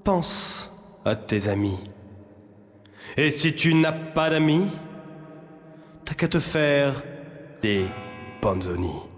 pense à tes amis. Et si tu n'as pas d'amis, t'as qu'à te faire des panzonis.